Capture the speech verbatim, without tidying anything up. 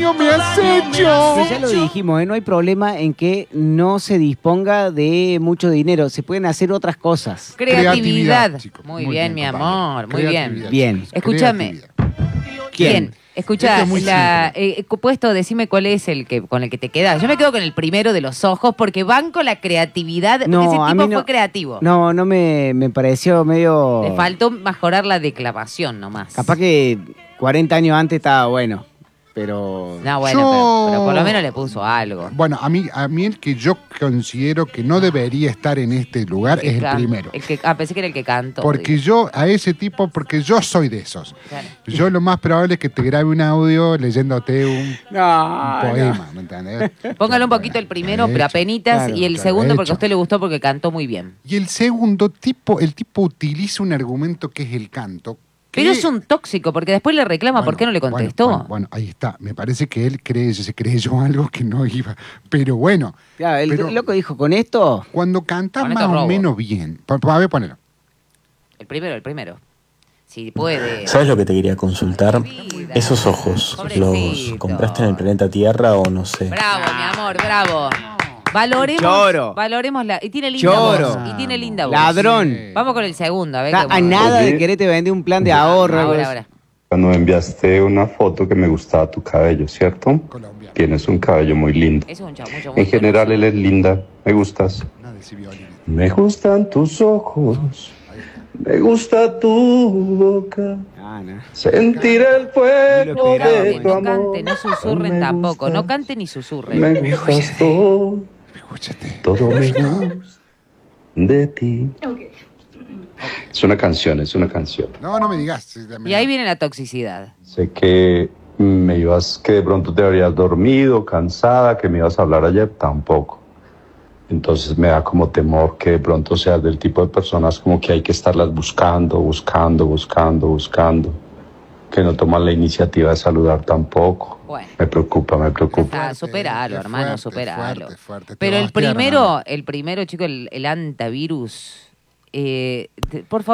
daño me has hecho. Pues ya lo dijimos, ¿eh? No hay problema en que no se disponga de mucho dinero. Se pueden hacer otras cosas. Creatividad. Creatividad, chicos. Muy, Muy bien, bien, mi compadre. amor, muy bien. Creatividad, Bien. chicos. Escúchame. Creatividad. ¿Quién? Escuchá, Esto es muy la, eh, puesto, decime cuál es el que con el que te quedas. Yo me quedo con el primero de los ojos porque van con la creatividad. Porque No, ese a tipo mí no- fue creativo. No, no me, me pareció medio... Le faltó mejorar la declamación nomás. Capaz que cuarenta años antes estaba bueno, pero... No, bueno, Yo- pero, pero por lo menos le puso algo. Bueno, a mí, a mí el que yo considero que no debería estar en este lugar es el can- primero. El que, ah, pensé que era el que cantó. Porque digo. yo, a ese tipo, porque yo soy de esos. Claro. Yo lo más probable es que te grabe un audio leyéndote un, No, un poema, ¿me entendés? Póngale un poquito el primero, pero apenitas, claro, y el claro, segundo porque hecho. a usted le gustó porque cantó muy bien. Y el segundo tipo, el tipo utiliza un argumento que es el canto. que- Pero es un tóxico, porque después le reclama Bueno, por qué no le bueno, contestó. Bueno, bueno, ahí está. Me parece que él cree, se creyó algo que no iba. Pero bueno, Claro, el Pero- loco dijo, con esto... cuando cantás Con más esto o robo. menos bien. Pa- pa- A ver, ponelo. El primero, el primero. Si puede. ¿Sabes lo que te quería consultar? Vida. Esos ojos, Pobrecito. ¿los compraste en el planeta Tierra o no sé? Bravo, mi amor, bravo. Valoremos. Lloro. Valoremos la. Y tiene linda Lloro. voz. Y tiene linda voz. Ladrón. Vamos con el segundo, a ver. Está qué- a nada Oye. de quererte vender un plan de ahorro. algo Ahora, así. ahora. Cuando me enviaste una foto que me gustaba tu cabello, ¿cierto? Colombia. Tienes un cabello muy lindo. Eso es un chavo mucho muy En general, él es linda. Me gustas. Nada de ese violín. Me gustan tus ojos. Me gusta tu boca. Ah, no. Sentir el fuego esperaba, de bueno. tu No amor. cante, no susurren Me tampoco. No gustas. cante ni susurren. Me gustas todo. Escúchate. Todo me gusta de ti. Es una canción, es una canción. No, no me digas. Y ahí viene la toxicidad. Sé que me ibas, que de pronto te habrías dormido, cansada, que me ibas a hablar ayer, tampoco. Entonces me da como temor que de pronto seas del tipo de personas como que hay que estarlas buscando, buscando, buscando, buscando, que no toman la iniciativa de saludar tampoco. Bueno. Me preocupa, me preocupa. Ah, superalo, qué hermano, fuerte, superalo. fuerte, fuerte. Te Pero el bastiaron, primero, hermano. el primero, chico, el, el antivirus. Eh, te- por favor.